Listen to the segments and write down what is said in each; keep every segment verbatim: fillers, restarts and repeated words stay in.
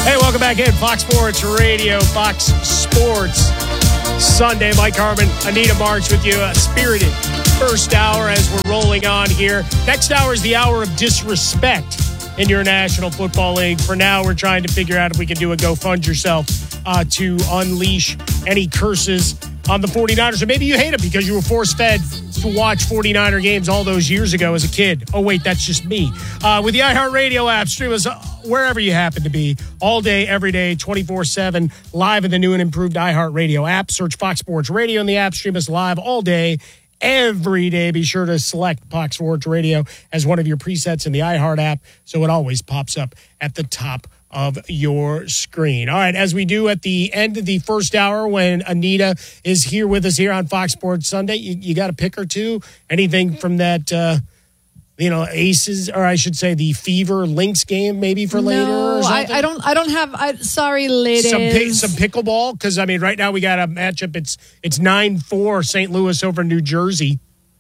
Hey, welcome back in. Fox Sports Radio, Fox Sports Sunday. Mike Harmon, Anita Marks with you. A spirited first hour as we're rolling on here. Next hour is the hour of disrespect in your National Football League. For now, we're trying to figure out if we can do a Go Fund Yourself uh, to unleash any curses on the 49ers. Or maybe you hate them because you were force-fed to watch 49er games all those years ago as a kid. Oh, wait, that's just me. Uh, with the iHeartRadio app, stream us wherever you happen to be, all day, every day, twenty-four seven, live in the new and improved iHeartRadio app. Search Fox Sports Radio in the app. Stream us live all day, every day. Be sure to select Fox Sports Radio as one of your presets in the iHeart app so it always pops up at the top of your screen. All right, as we do at the end of the first hour when Anita is here with us here on Fox Sports Sunday, you, you got a pick or two? Anything from that, uh, you know, Aces, or I should say the Fever Lynx game maybe for later no, or something? I, I don't, I don't have, I, sorry, ladies. Some, pi- some pickleball? Because, I mean, right now we got a matchup. It's it's nine four Saint Louis over New Jersey.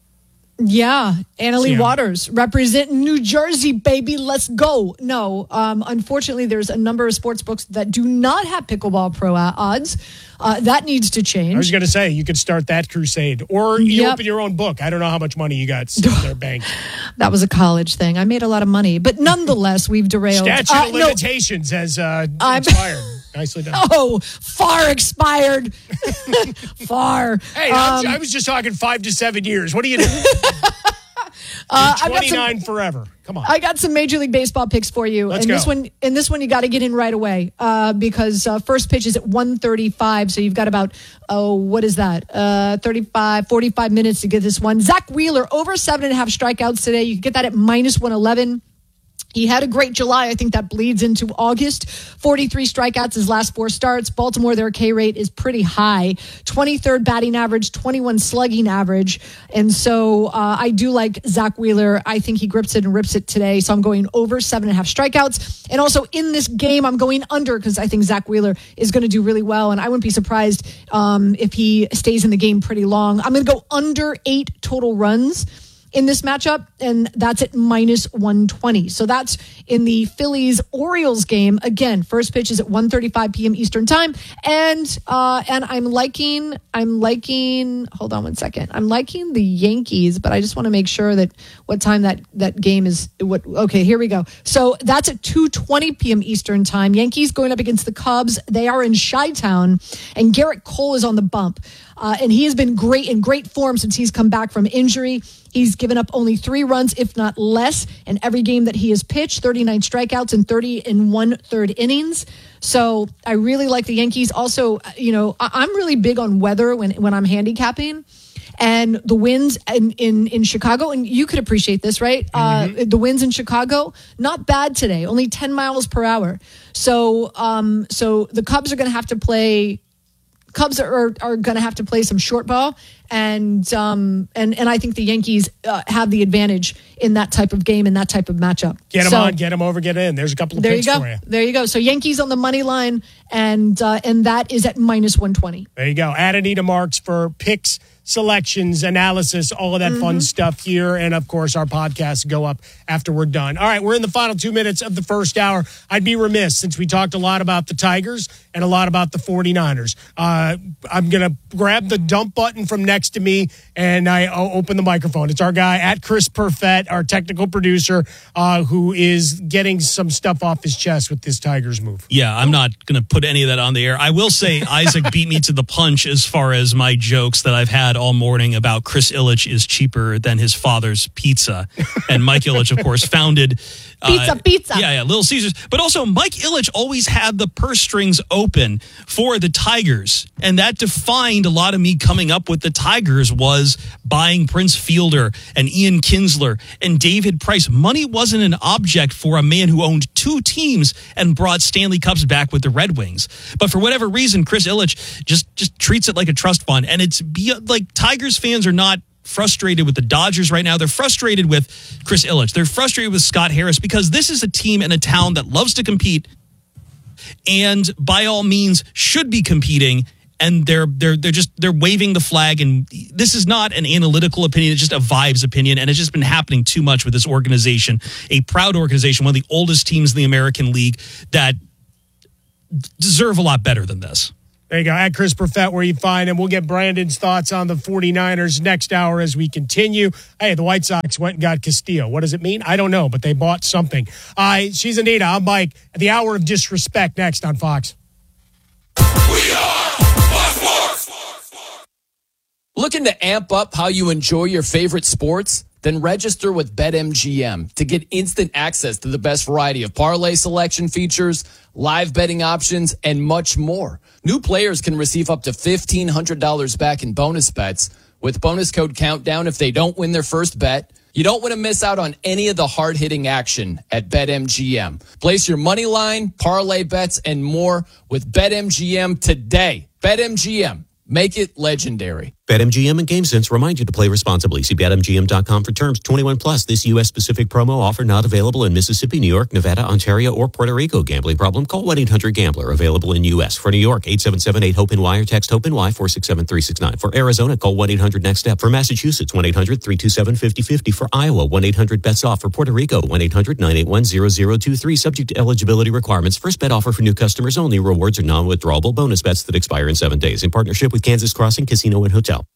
Yeah, Annalie Yeah. Waters representing New Jersey, baby. Let's go. No, um, unfortunately, there's a number of sports books that do not have pickleball pro odds. Uh, that needs to change. I was going to say, you could start that crusade. Or you Yep. open your own book. I don't know how much money you got sitting there banked. That was a college thing. I made a lot of money. But nonetheless, we've derailed. Statute Uh, of no. limitations has uh, I'm- expired. Nicely done. Oh, far expired. Far. Hey, I'm- Um, I was just talking five to seven years. What do you do? uh, I've got some- twenty-nine forever. Come on. I got some Major League Baseball picks for you. Let's and go. this one and this one you got to get in right away uh, because uh, first pitch is at one thirty-five. So you've got about, oh, what is that? Uh, thirty-five, forty-five minutes to get this one. Zach Wheeler, over seven and a half strikeouts today. You can get that at minus one eleven. He had a great July. I think that bleeds into August. forty-three strikeouts his last four starts. Baltimore, their K rate is pretty high. twenty-third batting average, twenty-one slugging average. And so uh, I do like Zach Wheeler. I think he grips it and rips it today. So I'm going over seven and a half strikeouts. And also in this game, I'm going under because I think Zach Wheeler is going to do really well. And I wouldn't be surprised um, if he stays in the game pretty long. I'm going to go under eight total runs in this matchup, and that's at minus one twenty. So that's in the Phillies-Orioles game. Again, first pitch is at one thirty-five p.m. Eastern time. And uh, and I'm liking, I'm liking, hold on one second. I'm liking the Yankees, but I just want to make sure that what time that, that game is. What? Okay, here we go. So that's at two twenty p.m. Eastern time. Yankees going up against the Cubs. They are in Chi-Town, and Garrett Cole is on the bump. Uh, and he has been great in great form since he's come back from injury. He's given up only three runs, if not less, in every game that he has pitched, thirty-nine strikeouts and thirty and one third innings. So I really like the Yankees. Also, you know, I- I'm really big on weather when, when I'm handicapping. And the winds in, in, in Chicago, and you could appreciate this, right? Mm-hmm. Uh, the winds in Chicago, not bad today, only ten miles per hour. So, um, so the Cubs are going to have to play Cubs are are going to have to play some short ball, and um and and I think the Yankees uh, have the advantage in that type of game, in that type of matchup. Get them so, on, get them over, get in. There's a couple of there picks you go. for you. There you go. So Yankees on the money line, and uh, and that is at minus one twenty. There you go. Add Anita Marks for picks, selections, analysis, all of that mm-hmm. fun stuff here. And, of course, our podcasts go up after we're done. All right, we're in the final two minutes of the first hour. I'd be remiss, since we talked a lot about the Tigers and a lot about the 49ers. Uh, I'm going to grab the dump button from next to me, and I I'll open the microphone. It's our guy, at Chris Perfett, our technical producer, uh, who is getting some stuff off his chest with this Tigers move. Yeah, I'm not going to put any of that on the air. I will say Isaac beat me to the punch as far as my jokes that I've had all morning about Chris Ilitch is cheaper than his father's pizza. And Mike Ilitch, of course, founded Pizza, uh, pizza. Yeah, yeah, Little Caesars. But also, Mike Ilitch always had the purse strings open for the Tigers. And that defined a lot of me coming up with the Tigers was buying Prince Fielder and Ian Kinsler and David Price. Money wasn't an object for a man who owned two teams and brought Stanley Cups back with the Red Wings. But for whatever reason, Chris Ilitch just, just treats it like a trust fund. And it's be, like Tigers fans are not frustrated with the Dodgers right now. They're frustrated with Chris Ilitch. They're frustrated with Scott Harris because this is a team in a town that loves to compete and by all means should be competing. And they're they're they're just they're waving the flag. And this is not an analytical opinion; it's just a vibes opinion. And it's just been happening too much with this organization, a proud organization, one of the oldest teams in the American League that deserve a lot better than this. There you go. At Chris Perfett, where you find him. We'll get Brandon's thoughts on the 49ers next hour as we continue. Hey, the White Sox went and got Castillo. What does it mean? I don't know, but they bought something. Uh, she's Anita. I'm Mike. The Hour of Disrespect next on Fox. We are Fox Sports. Looking to amp up how you enjoy your favorite sports? Then register with BetMGM to get instant access to the best variety of parlay selection features, live betting options, and much more. New players can receive up to fifteen hundred dollars back in bonus bets with bonus code Countdown if they don't win their first bet. You don't want to miss out on any of the hard-hitting action at BetMGM. Place your money line, parlay bets, and more with BetMGM today. BetMGM. Make it legendary. BetMGM and GameSense remind you to play responsibly. See Bet M G M dot com for terms. twenty-one plus. This U S-specific promo offer not available in Mississippi, New York, Nevada, Ontario, or Puerto Rico. Gambling problem? Call one eight hundred gambler. Available in U S. For New York, eight seven seven eight hope N Y or text HOPE-NY four six seven three six nine. For Arizona, call one eight hundred next step. For Massachusetts, one eight hundred three two seven five zero five zero. For Iowa, one eight hundred bets off. For Puerto Rico, one eight hundred nine eight one zero zero two three. Subject to eligibility requirements. First bet offer for new customers only. Rewards are non-withdrawable bonus bets that expire in seven days. In partnership with Kansas Crossing Casino and Hotel.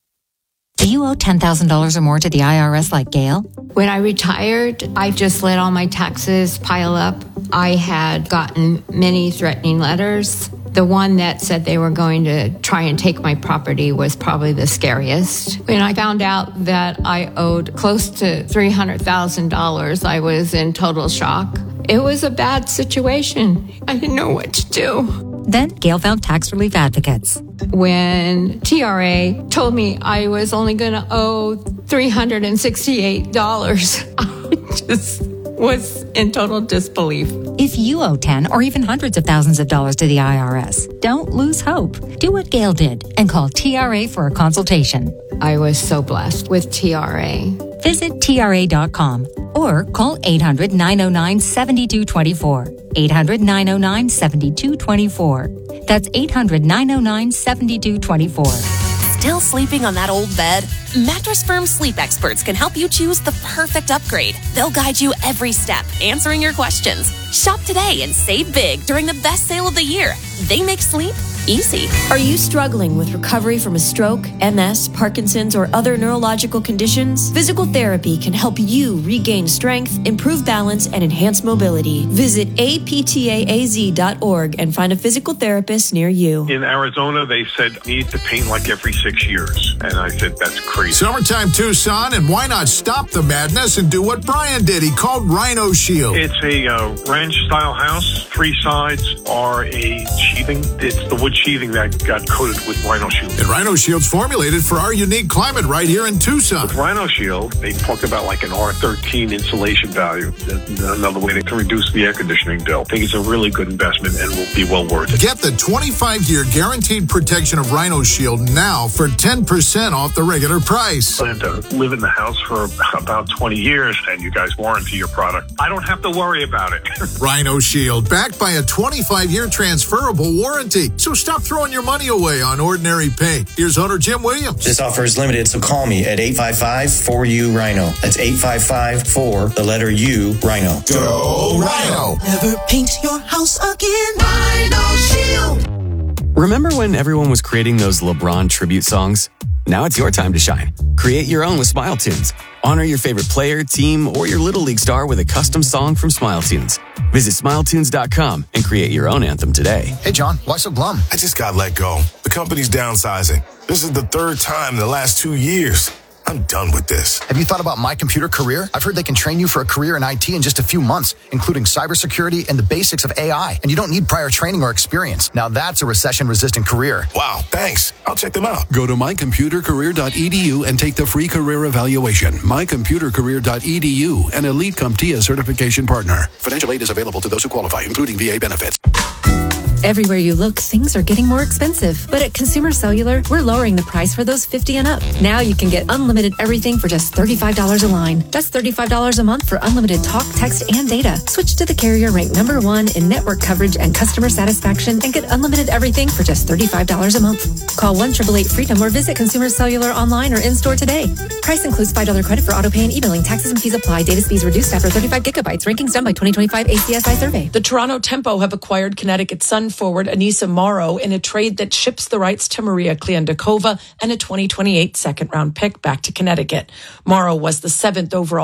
Do you owe ten thousand dollars or more to the I R S like Gail? When I retired, I just let all my taxes pile up. I had gotten many threatening letters. The one that said they were going to try and take my property was probably the scariest. When I found out that I owed close to three hundred thousand dollars, I was in total shock. It was a bad situation. I didn't know what to do. Then Gail found tax relief advocates. When T R A told me I was only going to owe three hundred sixty-eight dollars, I just was in total disbelief. If you owe ten or even hundreds of thousands of dollars to the I R S, don't lose hope. Do what Gail did and call T R A for a consultation. I was so blessed with T R A. Visit T R A dot com or call eight hundred nine oh nine seven two two four. eight hundred nine oh nine seven two two four. That's eight hundred nine oh nine seven two two four. Still sleeping on that old bed? Mattress Firm sleep experts can help you choose the perfect upgrade. They'll guide you every step, answering your questions. Shop today and save big during the best sale of the year. They make sleep easy. Are you struggling with recovery from a stroke, M S, Parkinson's, or other neurological conditions? Physical therapy can help you regain strength, improve balance, and enhance mobility. Visit A P T A A Z dot org and find a physical therapist near you. In Arizona, they said, need to paint like every six years. And I said, that's crazy. Summertime Tucson, and why not stop the madness and do what Brian did? He called Rhino Shield. It's a uh, ranch-style house. Three sides are a sheathing. It's the wood sheathing that got coated with Rhino Shield. And Rhino Shield's formulated for our unique climate right here in Tucson. With Rhino Shield, they talk about like an R thirteen insulation value. Another way to reduce the air conditioning bill. I think it's a really good investment and will be well worth it. Get the twenty-five year guaranteed protection of Rhino Shield now for ten percent off the regular price. I plan to live in the house for about twenty years, and you guys warranty your product. I don't have to worry about it. Rhino Shield, backed by a twenty-five year transferable warranty. So stop throwing your money away on ordinary paint. Here's owner Jim Williams. This offer is limited, so call me at eight five five four U Rhino. That's eight five five four, the letter U, Rhino. Go Rhino! Never paint your house again. Rhino Shield. Remember when everyone was creating those LeBron tribute songs? Now it's your time to shine. Create your own with Smile Tunes. Honor your favorite player, team, or your Little League star with a custom song from Smile Tunes. Visit smile tunes dot com and create your own anthem today. Hey, John, why so glum? I just got let go. The company's downsizing. This is the third time in the last two years. I'm done with this. Have you thought about My Computer Career? I've heard they can train you for a career in I T in just a few months, including cybersecurity and the basics of A I. And you don't need prior training or experience. Now that's a recession-resistant career. Wow, thanks. I'll check them out. Go to my computer career dot e d u and take the free career evaluation. my computer career dot e d u, an elite CompTIA certification partner. Financial aid is available to those who qualify, including V A benefits. Everywhere you look, things are getting more expensive. But at Consumer Cellular, we're lowering the price for those fifty and up. Now you can get unlimited everything for just thirty-five dollars a line. That's thirty-five dollars a month for unlimited talk, text, and data. Switch to the carrier ranked number one in network coverage and customer satisfaction and get unlimited everything for just thirty-five dollars a month. Call one eight eight eight freedom or visit Consumer Cellular online or in-store today. Price includes five dollars credit for auto pay and e-billing. Taxes and fees apply. Data speeds reduced after thirty-five gigabytes. Rankings done by twenty twenty-five A C S I survey. The Toronto Tempo have acquired Connecticut Sun Run forward Anissa Morrow in a trade that ships the rights to Maria Kliandakova and a twenty twenty-eight second round pick back to Connecticut. Morrow was the seventh overall